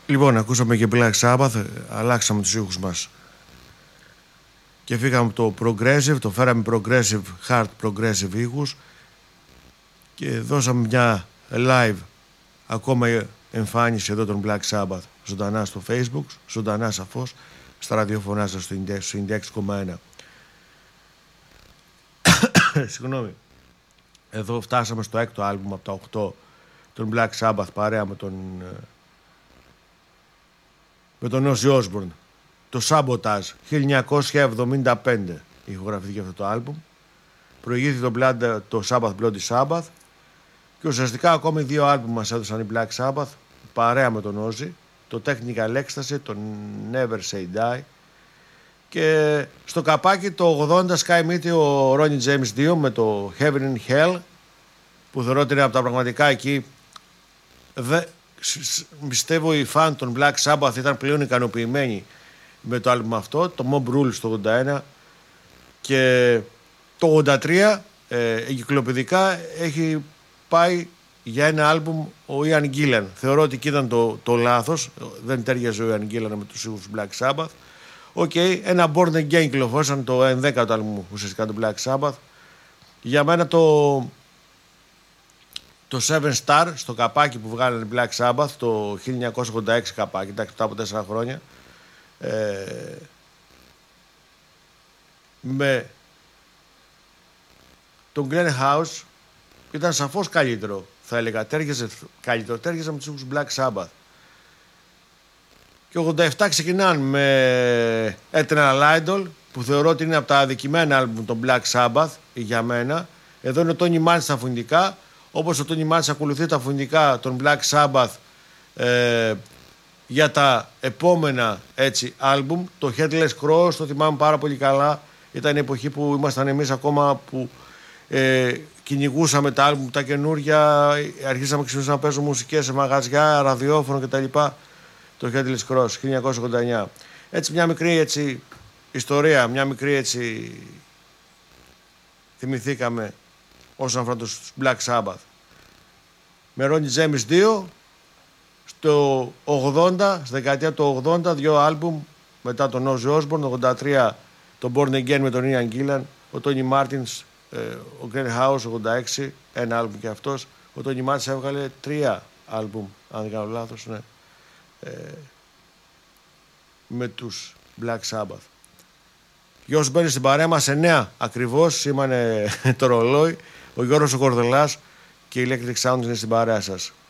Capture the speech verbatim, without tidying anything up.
Λοιπόν, ακούσαμε και Black Sabbath, αλλάξαμε τους ήχους μας και φύγαμε από το progressive, το φέραμε progressive, hard progressive ήχους και δώσαμε μια live ακόμα εμφάνιση εδώ των Black Sabbath ζωντανά στο Facebook, ζωντανά σαφώς στα ραδιοφωνά σας στο Index κόμμα ένα. Συγγνώμη. Εδώ φτάσαμε στο έκτο άλμπουμ από τα οκτώ των Black Sabbath παρέα με τον με τον Ozzy Osbourne, το Sabotage, χίλια εννιακόσια εβδομήντα πέντε ηχογραφήθηκε αυτό το άλμπουμ. Προηγήθηκε το, Blood, το Sabbath Bloody Sabbath και ουσιαστικά ακόμη δύο άλμπουμ μας έδωσαν οι Black Sabbath παρέα με τον Ozzy, το Technical Ecstasy, το Never Say Die και στο καπάκι το ογδόντα σκάει μύτη ο Ronnie James δύο με το Heaven and Hell, που θεωρώ ότι είναι από τα πραγματικά εκεί. Δε, πιστεύω οι φαν των Black Sabbath ήταν πλέον ικανοποιημένοι με το άλμπουμ αυτό, το Mob Rules το ογδόντα ένα, και το ογδόντα τρία ε, εγκυκλοπαιδικά έχει πάει για ένα άλμπουμ ο Ian Gillan. Θεωρώ ότι εκεί ήταν το, το λάθος, δεν τέριαζε ο Ian Gillan με τους ήχους του Black Sabbath. Οκ, okay, ένα Born Again κυκλοφόρησαν το ενδέκατο άλμπουμ ουσιαστικά του Black Sabbath. Για μένα το το Seven Star στο καπάκι που βγάλανε Black Sabbath το χίλια εννιακόσια ογδόντα έξι καπάκι, εντάξει, μετά από τέσσερα χρόνια, ε, με τον Glenn House ήταν σαφώς καλύτερο, θα έλεγα, τέργεζε καλύτερο, τέργεζε με τους ήχους Black Sabbath. Και ογδόντα επτά ξεκινάνε με Eternal Idol, που θεωρώ ότι είναι από τα αδικημένα άλμπουμ των Black Sabbath για μένα. Εδώ είναι ο Tony Martin στα φωνητικά, όπως ο Tony Martin ακολουθεί τα φωνητικά των Black Sabbath ε, για τα επόμενα έτσι άλμπουμ. Το Headless Cross το θυμάμαι πάρα πολύ καλά, ήταν η εποχή που ήμασταν εμείς ακόμα που ε, κυνηγούσαμε τα άλμπουμ τα καινούρια, αρχίσαμε ξεκινήσαμε να παίζουμε μουσικές σε μαγαζιά, ραδιόφωνο κτλ. Το Headless Cross χίλια εννιακόσια ογδόντα εννιά. Έτσι μια μικρή έτσι ιστορία, μια μικρή έτσι θυμηθήκαμε όσον αφορά τους Black Sabbath. Με Ronnie James δύο στο ογδόντα, στη δεκαετία του ογδόντα, δύο άλμπουμ μετά τον Ozzy Osbourne, το ογδόντα τρία το Born Again με τον Ian Gillan, ο Tony Martin, ο Glenn House ογδόντα έξι, ένα άλμπουμ και αυτός. Ο Tony Martin έβγαλε τρία άλμπουμ, αν δεν κάνω λάθος, ναι, ε, με τους Black Sabbath. Για όσους μπαίνουν στην παρέα μας, εννέα ακριβώς, σήμανε το ρολόι. Ο Γιώργος ο Κορδελάς και η Electric Sound είναι στην παρέα σας.